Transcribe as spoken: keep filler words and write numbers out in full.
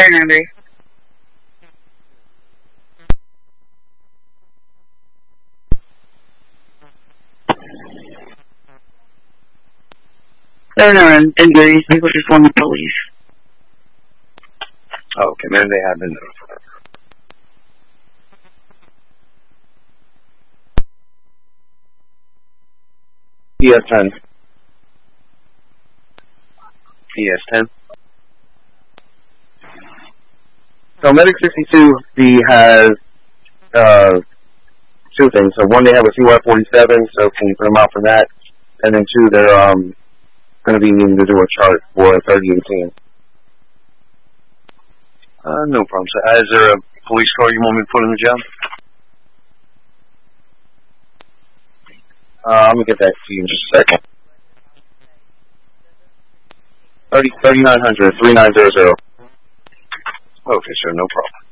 thirty-nine Bay. There are no injuries. People just want the police. Oh, okay, maybe they have been notified. E S ten. E S ten. So Medic sixty-two D has uh, two things. So one, they have a C Y forty-seven, so can you put them out for that? And then two, they're um, going to be needing to do a chart for thirty eighteen. Uh, no problem. So, is there a police car you want me to put in the job? Uh, I'm going to get that to you in just a second. thirty, thirty-nine hundred, three nine zero zero. Okay, sir, no problem.